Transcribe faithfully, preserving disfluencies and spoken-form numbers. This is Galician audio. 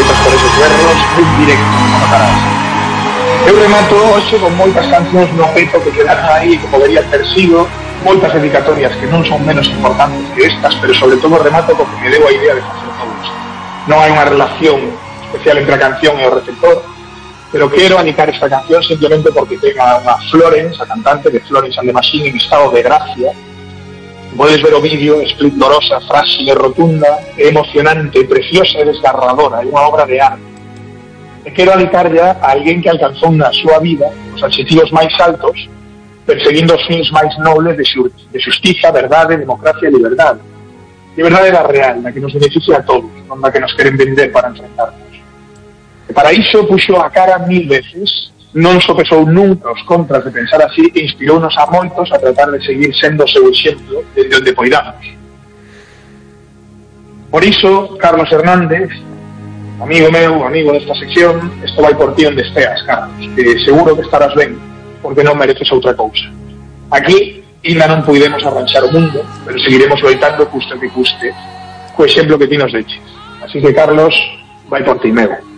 moitas por esos berros, moi directo, como notarás. Eu remato hoxe con moitas cancións no peto que quedaron aí, que poderían ter sido, moitas dedicatorias que non son menos importantes que estas, pero sobre todo remato con que me debo a idea de facer todo isto. Non hai unha relación especial entre a canción e o receptor, pero quero anicar esta canción simplemente porque ten a unha Florence, a cantante de Florence and the Machine, en estado de gracia. Podes ver o vídeo, esplendorosa, frágil e rotunda, emocionante, preciosa e desgarradora, é unha obra de arte. E quero anicarlla a alguén que alcanzou na súa vida os adxetivos máis altos, perseguindo os fins máis nobles de, xu de xustiza, verdade, democracia e liberdade. Liberdade da real, da que nos beneficia a todos, non da que nos queren vender para enfrentarnos. E para iso puxo a cara mil veces, non sopesou nunca os contras de pensar así e inspirounos a moitos a tratar de seguir sendo o seu exemplo desde onde poidamos. Por iso, Carlos Hernández, amigo meu, amigo desta sección, isto vai por ti onde esteas, Carlos, que seguro que estarás ben, porque non mereces outra cousa. Aquí, ainda non puidemos arranxar o mundo, pero seguiremos loitando custe que custe, co exemplo que ti nos deches. Así que, Carlos, vai por ti, meu.